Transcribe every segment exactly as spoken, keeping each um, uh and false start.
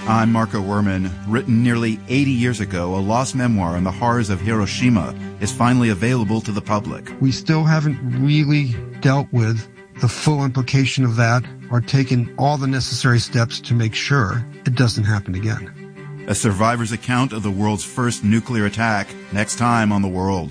I'm Marco Werman. Written nearly eighty years ago, a lost memoir on the horrors of Hiroshima is finally available to the public. We still haven't really dealt with the full implication of that or taken all the necessary steps to make sure it doesn't happen again. A survivor's account of the world's first nuclear attack, next time on The World.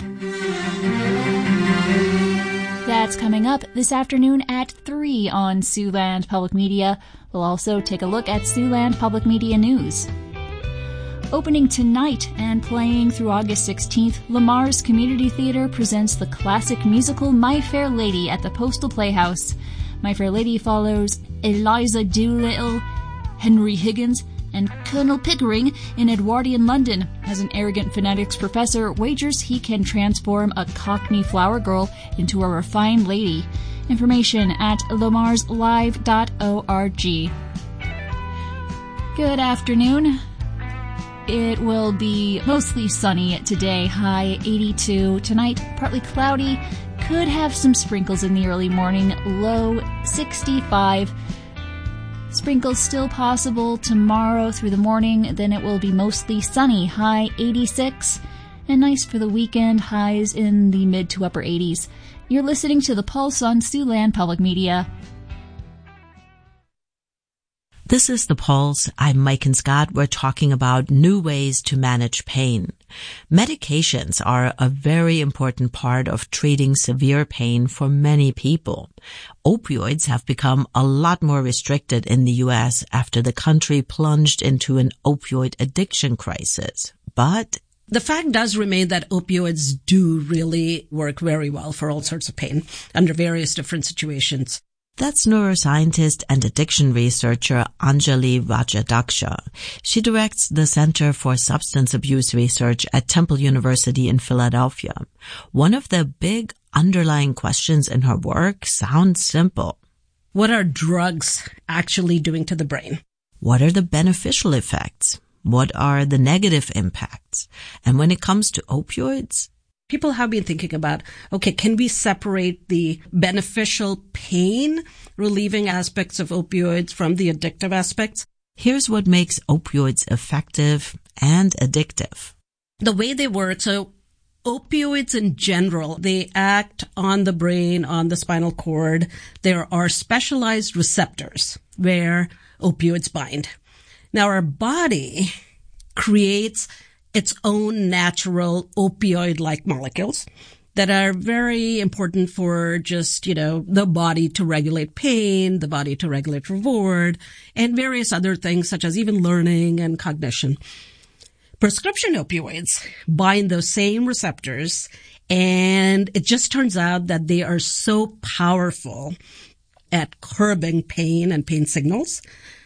That's coming up this afternoon at three on Siouxland Public Media. We'll also take a look at Siouxland Public Media News. Opening tonight and playing through August sixteenth, Lamar's Community Theater presents the classic musical My Fair Lady at the Postal Playhouse. My Fair Lady follows Eliza Doolittle, Henry Higgins, and Colonel Pickering in Edwardian London. As an arrogant phonetics professor wagers he can transform a Cockney flower girl into a refined lady. Information at lamars live dot org. Good afternoon. It will be mostly sunny today, high eighty-two. Tonight, partly cloudy, could have some sprinkles in the early morning, low sixty-five. Sprinkles still possible tomorrow through the morning, then it will be mostly sunny, high eighty-six, and nice for the weekend, highs in the mid to upper eighties. You're listening to The Pulse on Siouxland Public Media. This is The Pulse. I'm Mike and Scott. We're talking about new ways to manage pain. Medications are a very important part of treating severe pain for many people. Opioids have become a lot more restricted in the U S after the country plunged into an opioid addiction crisis. But the fact does remain that opioids do really work very well for all sorts of pain under various different situations. That's neuroscientist and addiction researcher Anjali Rajadaksha. She directs the Center for Substance Abuse Research at Temple University in Philadelphia. One of the big underlying questions in her work sounds simple. What are drugs actually doing to the brain? What are the beneficial effects? What are the negative impacts? And when it comes to opioids, people have been thinking about, okay, can we separate the beneficial pain relieving aspects of opioids from the addictive aspects? Here's what makes opioids effective and addictive. The way they work, so opioids in general, they act on the brain, on the spinal cord. There are specialized receptors where opioids bind. Now, our body creates its own natural opioid-like molecules that are very important for just, you know, the body to regulate pain, the body to regulate reward, and various other things such as even learning and cognition. Prescription opioids bind those same receptors, and it just turns out that they are so powerful at curbing pain and pain signals.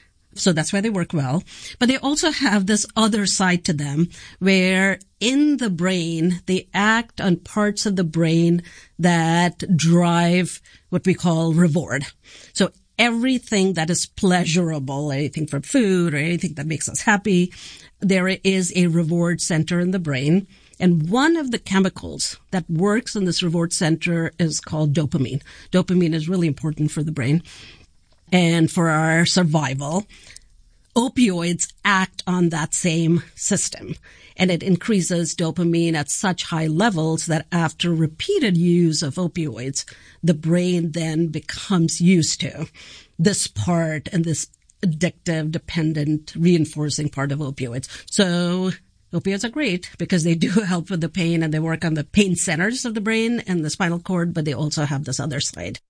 So that's why they work well. But they also have this other side to them where in the brain, they act on parts of the brain that drive what we call reward. So everything that is pleasurable, anything from food or anything that makes us happy, there is a reward center in the brain. And one of the chemicals that works in this reward center is called dopamine. Dopamine is really important for the brain and for our survival. Opioids act on that same system, and it increases dopamine at such high levels that after repeated use of opioids, the brain then becomes used to this part and this addictive, dependent, reinforcing part of opioids. So opioids are great because they do help with the pain and they work on the pain centers of the brain and the spinal cord, but they also have this other side.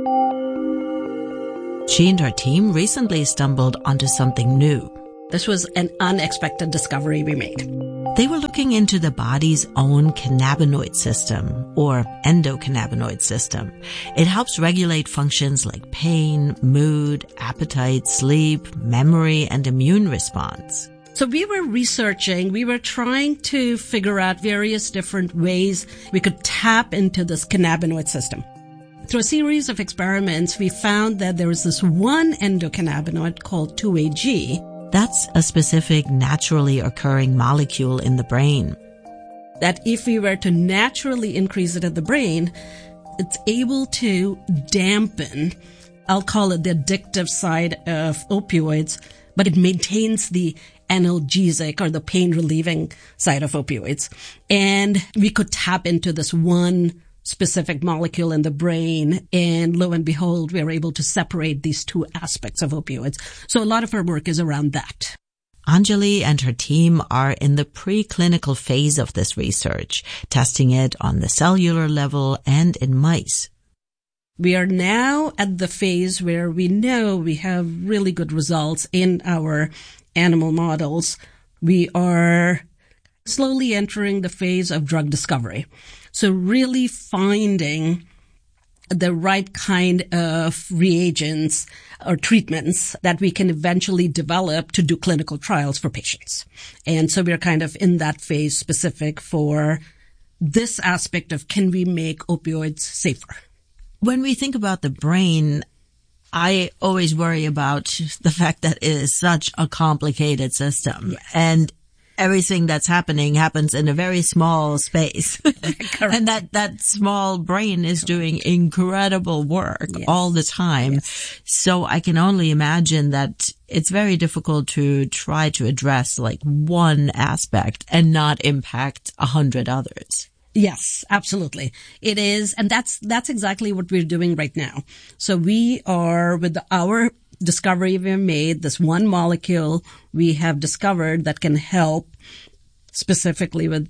She and her team recently stumbled onto something new. This was an unexpected discovery we made. They were looking into the body's own cannabinoid system, or endocannabinoid system. It helps regulate functions like pain, mood, appetite, sleep, memory, and immune response. So we were researching, we were trying to figure out various different ways we could tap into this cannabinoid system. Through a series of experiments, we found that there was this one endocannabinoid called two A G. That's a specific naturally occurring molecule in the brain. That if we were to naturally increase it in the brain, it's able to dampen, I'll call it the addictive side of opioids, but it maintains the analgesic or the pain relieving side of opioids. And we could tap into this one specific molecule in the brain, and lo and behold, we're able to separate these two aspects of opioids. So a lot of our work is around that. Anjali and her team are in the preclinical phase of this research, testing it on the cellular level and in mice. We are now at the phase where we know we have really good results in our animal models. We are slowly entering the phase of drug discovery. So really finding the right kind of reagents or treatments that we can eventually develop to do clinical trials for patients. And so we're kind of in that phase specific for this aspect of can we make opioids safer? When we think about the brain, I always worry about the fact that it is such a complicated system. Yes. And everything that's happening happens in a very small space. And that, that small brain is doing incredible work yes. all the time. Yes. So I can only imagine that it's very difficult to try to address like one aspect and not impact a hundred others. Yes, absolutely. It is. And that's, that's exactly what we're doing right now. So we are with our discovery we made, this one molecule we have discovered that can help specifically with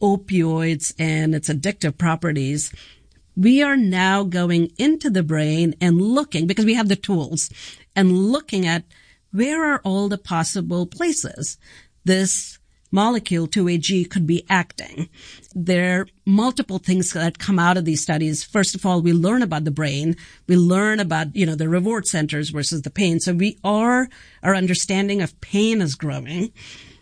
opioids and its addictive properties. We are now going into the brain and looking, because we have the tools, and looking at where are all the possible places this molecule two A G could be acting. There are multiple things that come out of these studies. First of all, we learn about the brain. We learn about, you know, the reward centers versus the pain. So we are, our understanding of pain is growing.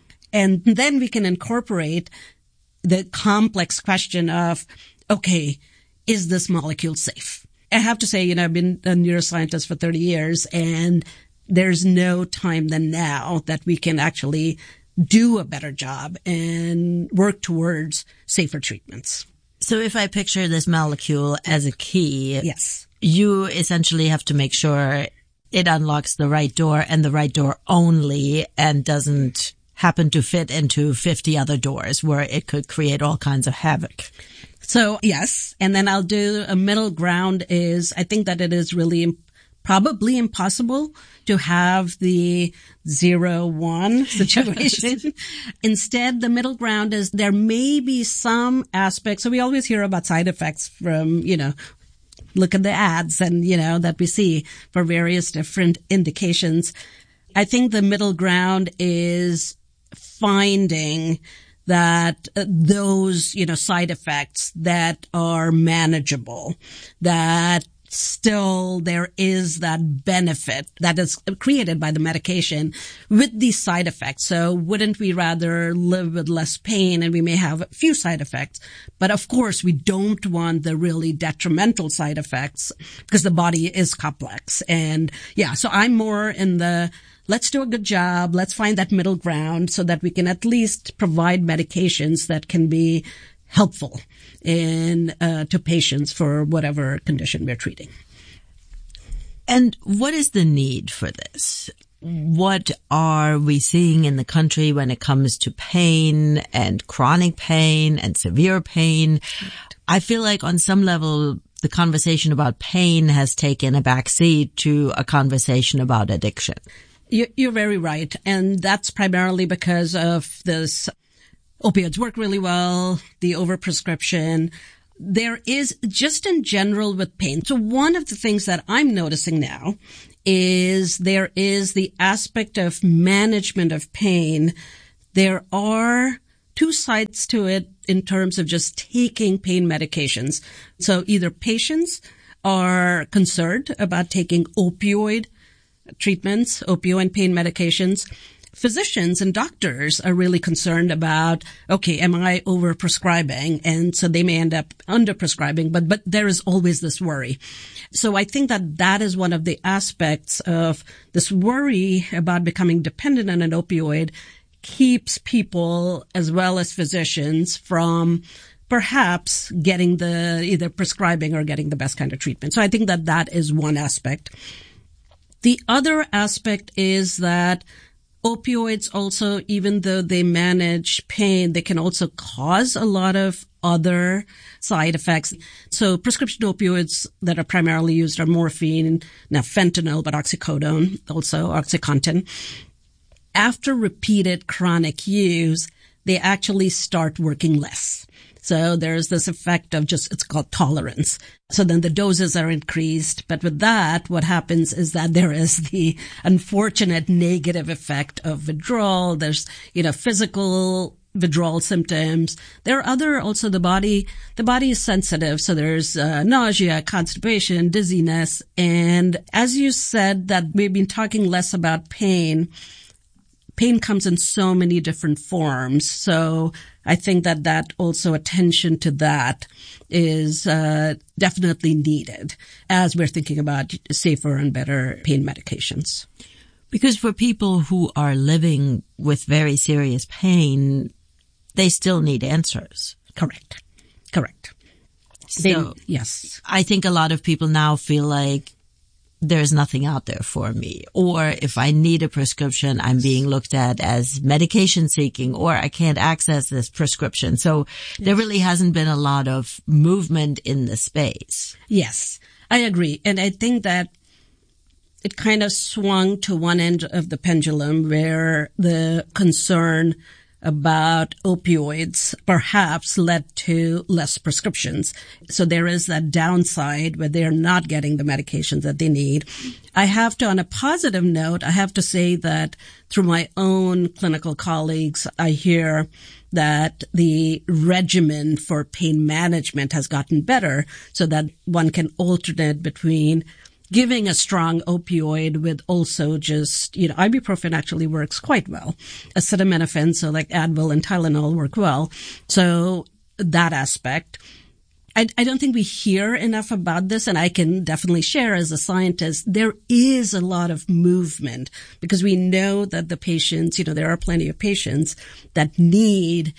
And then we can incorporate the complex question of, okay, is this molecule safe? I have to say, you know, I've been a neuroscientist for thirty years, and there's no time than now that we can actually do a better job and work towards safer treatments. So if I picture this molecule as a key, yes, you essentially have to make sure it unlocks the right door and the right door only, and doesn't happen to fit into fifty other doors where it could create all kinds of havoc. So yes, and then I'll do a middle ground is, I think that it is really imp- probably impossible to have the zero one situation. Instead, the middle ground is there may be some aspects. So we always hear about side effects from, you know, look at the ads and, you know, that we see for various different indications. I think the middle ground is finding that uh, those, you know, side effects that are manageable, that still there is that benefit that is created by the medication with these side effects. So wouldn't we rather live with less pain, and we may have a few side effects, but of course we don't want the really detrimental side effects because the body is complex. And yeah, so I'm more in the let's do a good job. Let's find that middle ground so that we can at least provide medications that can be helpful in uh, to patients for whatever condition we're treating. And what is the need for this? What are we seeing in the country when it comes to pain and chronic pain and severe pain? I feel like on some level, the conversation about pain has taken a backseat to a conversation about addiction. You're very right. And that's primarily because of this opioids work really well, the overprescription. There is just in general with pain. So one of the things that I'm noticing now is there is the aspect of management of pain. There are two sides to it in terms of just taking pain medications. So either patients are concerned about taking opioid treatments, opioid pain medications. Physicians and doctors are really concerned about, okay, am I over-prescribing? And so they may end up under-prescribing, but, but there is always this worry. So I think that that is one of the aspects of this worry about becoming dependent on an opioid keeps people as well as physicians from perhaps getting the, either prescribing or getting the best kind of treatment. So I think that that is one aspect. The other aspect is that Opioids also, even though they manage pain, they can also cause a lot of other side effects. So prescription opioids that are primarily used are morphine, now fentanyl, but oxycodone, also OxyContin. After repeated chronic use, they actually start working less. So there's this effect of just, it's called tolerance. So then the doses are increased. But with that, what happens is that there is the unfortunate negative effect of withdrawal. There's, you know, physical withdrawal symptoms. There are other, also the body, the body is sensitive. So there's uh, nausea, constipation, dizziness. And as you said that we've been talking less about pain, pain comes in so many different forms. So I think that that also attention to that is uh, definitely needed as we're thinking about safer and better pain medications. Because for people who are living with very serious pain, they still need answers. Correct. Correct. So They, yes. I think a lot of people now feel like there's nothing out there for me. Or if I need a prescription, I'm being looked at as medication seeking, or I can't access this prescription. So yes. There really hasn't been a lot of movement in the space. Yes, I agree. And I think that it kind of swung to one end of the pendulum where the concern about opioids perhaps led to less prescriptions. So there is that downside where they're not getting the medications that they need. I have to, on a positive note, I have to say that through my own clinical colleagues, I hear that the regimen for pain management has gotten better so that one can alternate between giving a strong opioid with also just, you know, ibuprofen actually works quite well. Acetaminophen, so like Advil and Tylenol work well. So that aspect. I, I don't think we hear enough about this, and I can definitely share as a scientist, there is a lot of movement because we know that the patients, you know, there are plenty of patients that need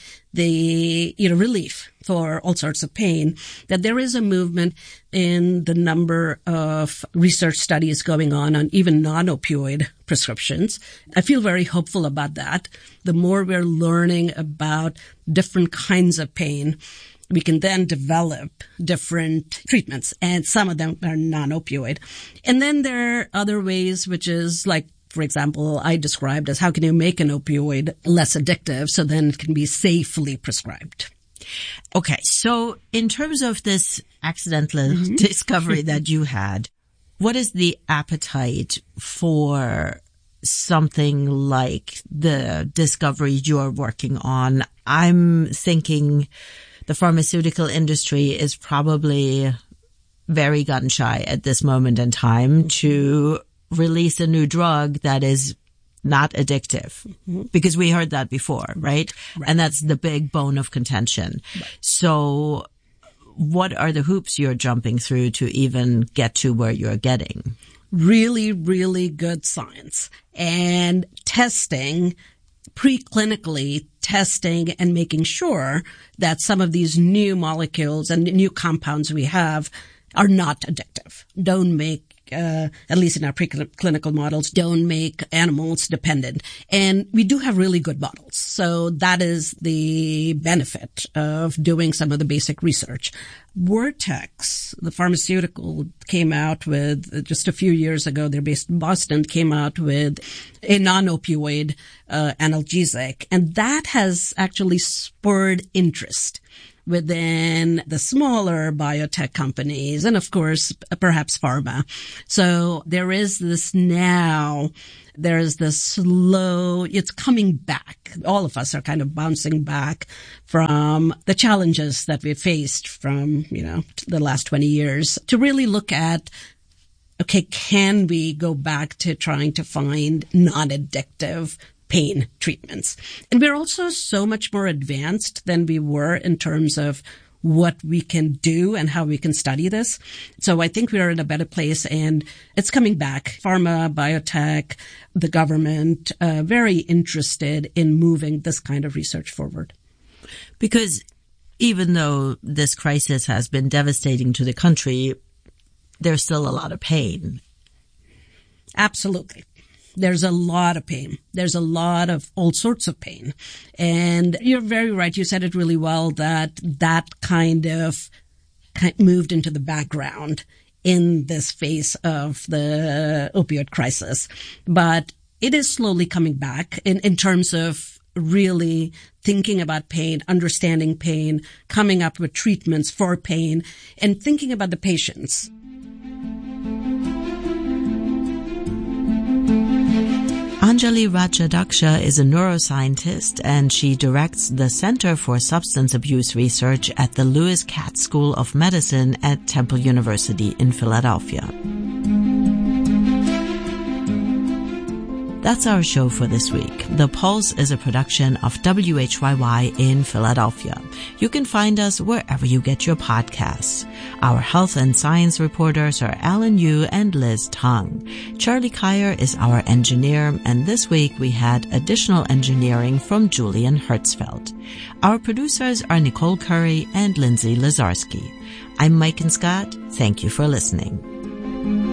the, you know, relief for all sorts of pain, that there is a movement in the number of research studies going on on even non-opioid prescriptions. I feel very hopeful about that. The more we're learning about different kinds of pain, we can then develop different treatments, and some of them are non-opioid. And then there are other ways, which is like, for example, I described as how can you make an opioid less addictive so then it can be safely prescribed. Okay, so in terms of this accidental mm-hmm. discovery that you had, what is the appetite for something like the discovery you're working on? I'm thinking the pharmaceutical industry is probably very gun shy at this moment in time to release a new drug that is not addictive, mm-hmm. because we heard that before, right? right? And that's the big bone of contention. Right. So what are the hoops you're jumping through to even get to where you're getting? Really, really good science and testing, preclinically testing and making sure that some of these new molecules and new compounds we have are not addictive, don't make Uh, at least in our preclinical models, don't make animals dependent. And we do have really good models. So that is the benefit of doing some of the basic research. Vertex, the pharmaceutical, came out with, just a few years ago, they're based in Boston, came out with a non-opioid uh, analgesic. And that has actually spurred interest within the smaller biotech companies and, of course, perhaps pharma. So there is this now, there's this slow, it's coming back. All of us are kind of bouncing back from the challenges that we faced from, you know, the last twenty years to really look at, okay, can we go back to trying to find non-addictive pain treatments? And we're also so much more advanced than we were in terms of what we can do and how we can study this. So I think we are in a better place, and it's coming back. Pharma, biotech, the government, uh, very interested in moving this kind of research forward. Because even though this crisis has been devastating to the country, there's still a lot of pain. Absolutely. There's a lot of pain. There's a lot of all sorts of pain. And you're very right. You said it really well that that kind of moved into the background in this phase of the opioid crisis. But it is slowly coming back in, in terms of really thinking about pain, understanding pain, coming up with treatments for pain, and thinking about the patients. Anjali Rajadaksha is a neuroscientist, and she directs the Center for Substance Abuse Research at the Lewis Katz School of Medicine at Temple University in Philadelphia. That's our show for this week. The Pulse is a production of W H Y Y in Philadelphia. You can find us wherever you get your podcasts. Our health and science reporters are Alan Yu and Liz Tong. Charlie Kyer is our engineer, and this week we had additional engineering from Julian Hertzfeld. Our producers are Nicole Curry and Lindsay Lazarski. I'm Mike and Scott. Thank you for listening.